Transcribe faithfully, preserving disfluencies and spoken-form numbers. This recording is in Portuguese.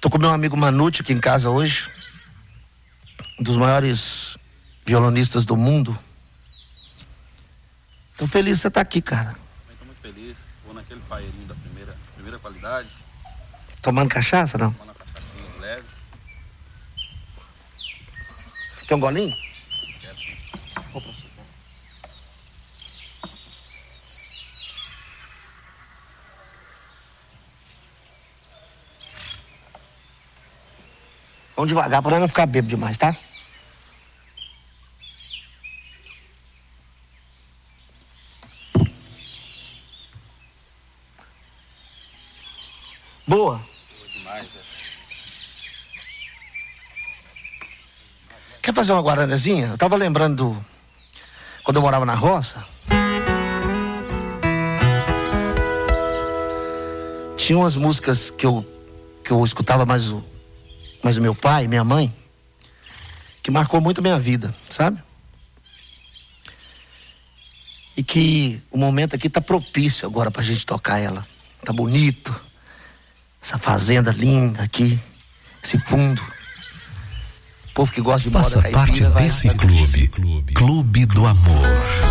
Tô com meu amigo Manute aqui em casa hoje, um dos maiores violonistas do mundo. Tô feliz de você estar aqui, cara. Também tô muito feliz, vou naquele paeirinho da primeira, primeira qualidade. Tomando cachaça, não? Tomando uma cachaçinha de leve. Quer um golinho? Quero. Opa. Vamos devagar para não ficar bêbado demais, tá? Boa. Boa demais, é. Quer fazer uma guaranazinha? Eu tava lembrando do... quando eu morava na roça. Tinha umas músicas que eu, que eu escutava mais o, mais o meu pai, minha mãe, que marcou muito a minha vida, sabe? E que o momento aqui tá propício agora pra gente tocar ela. Tá bonito. Essa fazenda linda aqui, esse fundo. O povo que gosta de moda caipira, faça parte desse clube, Clube do Amor.